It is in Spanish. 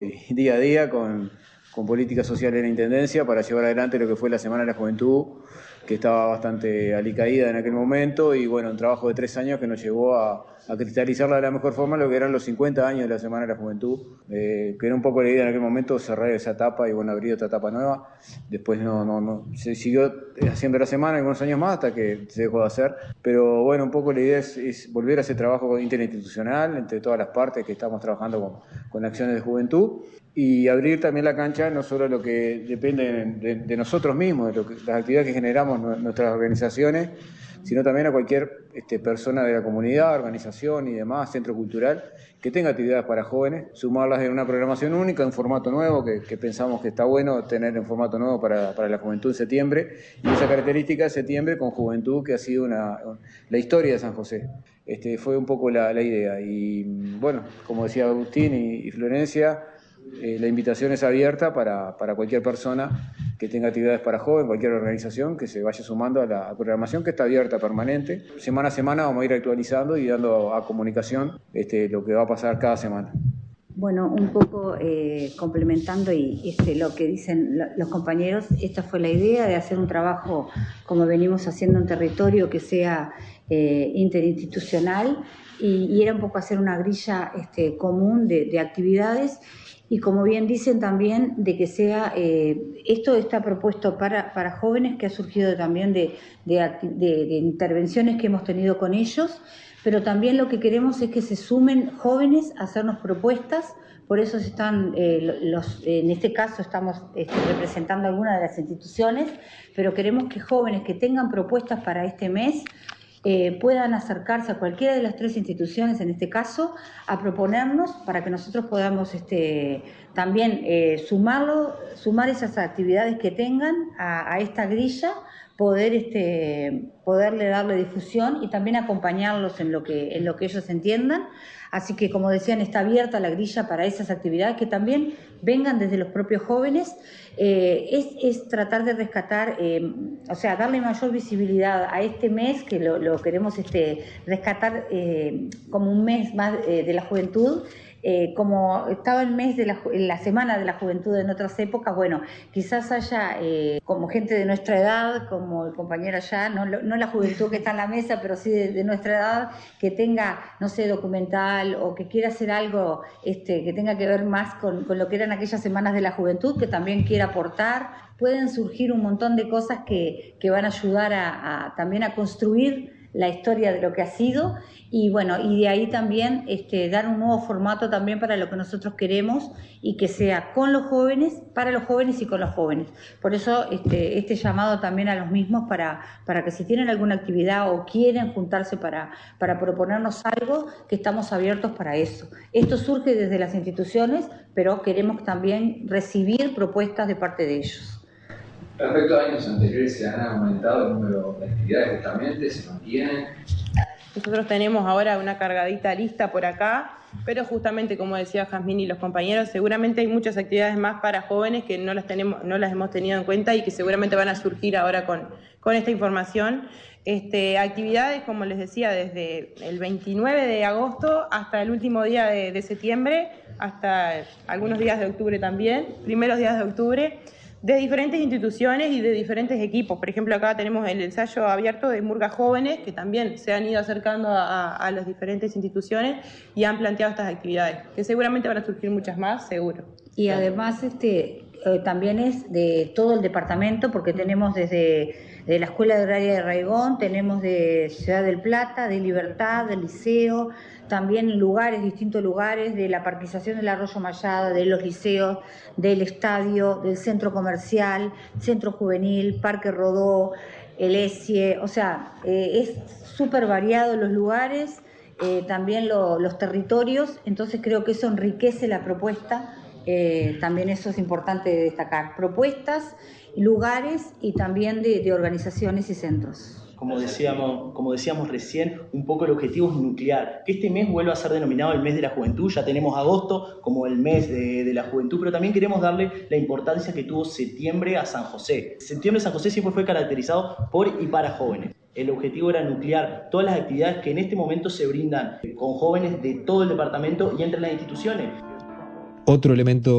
día a día con política social en la Intendencia para llevar adelante lo que fue la Semana de la Juventud, que estaba bastante alicaída en aquel momento, y bueno, un trabajo de 3 años que nos llevó a cristalizarla de la mejor forma lo que eran los 50 años de la Semana de la Juventud, que era un poco la idea en aquel momento, cerrar esa etapa y bueno, abrir otra etapa nueva. Después no se siguió haciendo la semana algunos años más hasta que se dejó de hacer, pero bueno, un poco la idea es volver a ese trabajo interinstitucional entre todas las partes que estamos trabajando con acciones de juventud, y abrir también la cancha no solo a lo que depende de nosotros mismos, de las actividades que generamos nuestras organizaciones, sino también a cualquier persona de la comunidad, organización y demás, centro cultural, que tenga actividades para jóvenes, sumarlas en una programación única, en formato nuevo, que pensamos que está bueno tener en formato nuevo para la juventud en septiembre, y esa característica de septiembre con juventud que ha sido la historia de San José. Fue un poco la idea, y bueno, como decía Agustín y Florencia, la invitación es abierta para cualquier persona que tenga actividades para jóvenes, cualquier organización que se vaya sumando a la programación, que está abierta, permanente. Semana a semana vamos a ir actualizando y dando a comunicación lo que va a pasar cada semana. Bueno, un poco complementando lo que dicen los compañeros, esta fue la idea de hacer un trabajo como venimos haciendo en territorio que sea interinstitucional, y era un poco hacer una grilla común de actividades. Y como bien dicen también, de que sea, esto está propuesto para jóvenes, que ha surgido también de intervenciones que hemos tenido con ellos, pero también lo que queremos es que se sumen jóvenes a hacernos propuestas. Por eso están, en este caso estamos representando algunas de las instituciones, pero queremos que jóvenes que tengan propuestas para este mes puedan acercarse a cualquiera de las 3 instituciones, en este caso, a proponernos para que nosotros podamos también sumar esas actividades que tengan a esta grilla, poderle darle difusión y también acompañarlos en lo que ellos entiendan. Así que, como decían, está abierta la grilla para esas actividades que también vengan desde los propios jóvenes. Es tratar de rescatar, o sea, darle mayor visibilidad a este mes, que lo queremos rescatar como un mes más de la juventud. Como estaba el mes de la Semana de la Juventud en otras épocas, bueno, quizás haya como gente de nuestra edad, como el compañero allá, no la juventud que está en la mesa, pero sí de nuestra edad, que tenga, no sé, documental, o que quiera hacer algo que tenga que ver más con lo que eran aquellas semanas de la juventud, que también quiera aportar. Pueden surgir un montón de cosas que van a ayudar también a construir la historia de lo que ha sido, y bueno, y de ahí también dar un nuevo formato también para lo que nosotros queremos, y que sea con los jóvenes, para los jóvenes y con los jóvenes. Por eso este llamado también a los mismos para que si tienen alguna actividad o quieren juntarse para proponernos algo, que estamos abiertos para eso. Esto surge desde las instituciones, pero queremos también recibir propuestas de parte de ellos. Respecto a años anteriores, ¿se han aumentado el número de actividades justamente? ¿Se mantienen? Nosotros tenemos ahora una cargadita lista por acá, pero justamente, como decía Jazmín y los compañeros, seguramente hay muchas actividades más para jóvenes que no las hemos tenido en cuenta y que seguramente van a surgir ahora con esta información. Actividades, como les decía, desde el 29 de agosto hasta el último día de septiembre, hasta algunos días de octubre también, primeros días de octubre, de diferentes instituciones y de diferentes equipos. Por ejemplo, acá tenemos el ensayo abierto de Murgas Jóvenes, que también se han ido acercando a las diferentes instituciones y han planteado estas actividades, que seguramente van a surgir muchas más, seguro. Y además también es de todo el departamento, porque tenemos desde la Escuela Agraria de Raigón, tenemos de Ciudad del Plata, de Libertad, del Liceo, también distintos lugares, de la parquización del Arroyo Mallada, de los liceos, del estadio, del centro comercial, centro juvenil, Parque Rodó, el ESIE, o sea, es súper variado los lugares, también los territorios, entonces creo que eso enriquece la propuesta. También eso es importante destacar, propuestas, lugares y también de organizaciones y centros. Como decíamos recién, un poco el objetivo es nuclear, que este mes vuelva a ser denominado el mes de la juventud. Ya tenemos agosto como el mes de la juventud, pero también queremos darle la importancia que tuvo septiembre a San José. Septiembre de San José siempre fue caracterizado por y para jóvenes. El objetivo era nuclear todas las actividades que en este momento se brindan con jóvenes de todo el departamento y entre las instituciones. Otro elemento